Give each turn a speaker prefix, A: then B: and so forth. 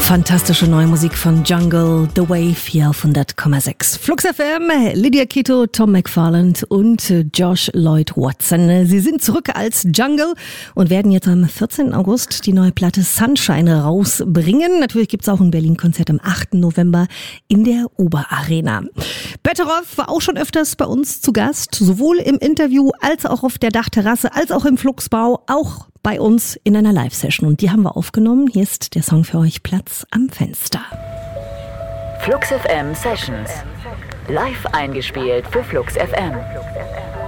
A: Fantastische neue Musik von Jungle, The Wave hier auf 100,6. Flux FM, Lydia Keto, Tom McFarland und Josh Lloyd Watson. Sie sind zurück als Jungle und werden jetzt am 14. August die neue Platte Sunshine rausbringen. Natürlich gibt's auch ein Berlin-Konzert am 8. November in der Oberarena. Betteroff war auch schon öfters bei uns zu Gast, sowohl im Interview als auch auf der Dachterrasse, als auch im Fluxbau, auch bei uns in einer Live-Session. Und die haben wir aufgenommen. Hier ist der Song für euch, Platz am Fenster.
B: Flux FM Sessions. Live eingespielt für Flux FM.